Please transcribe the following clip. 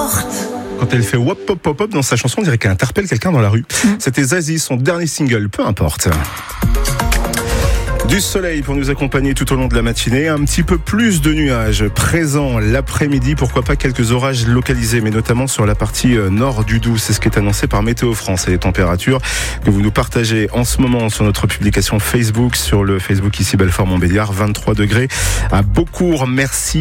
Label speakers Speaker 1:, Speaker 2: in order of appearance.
Speaker 1: porte.
Speaker 2: Quand elle fait wop pop pop pop dans sa chanson, on dirait qu'elle interpelle quelqu'un dans la rue. C'était Zazie, son dernier single, peu importe. Du soleil pour nous accompagner tout au long de la matinée, un petit peu plus de nuages présents l'après-midi, pourquoi pas quelques orages localisés, mais notamment sur la partie nord du Doubs. C'est ce qui est annoncé par Météo France et les températures que vous nous partagez en ce moment sur notre publication Facebook, sur le Facebook ici Belfort Montbéliard, 23 degrés à Beaucourt. Merci.